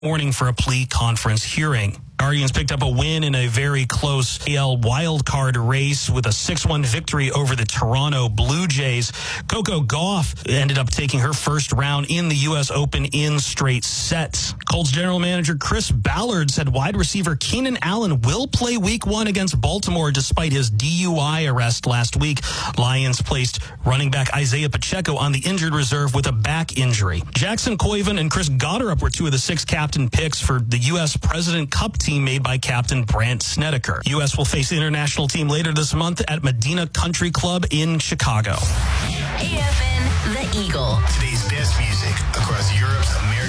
Warning for a plea conference hearing. Guardians picked up a win in a very close AL wildcard race with a 6-1 victory over the Toronto Blue Jays. Coco Gauff ended up taking her first round in the U.S. Open in straight sets. Colts general manager Chris Ballard said wide receiver Keenan Allen will play week 1 against Baltimore despite his DUI arrest last week. Lions placed running back Isaiah Pacheco on the injured reserve with a back injury. Jackson Koivu and Chris Gotterup were 2 of the 6 captain picks for the U.S. President Cup team made by Captain Brant Snedeker. U.S. will face the international team later this month at Medina Country Club in Chicago. AFN The Eagle. Today's best music across Europe's American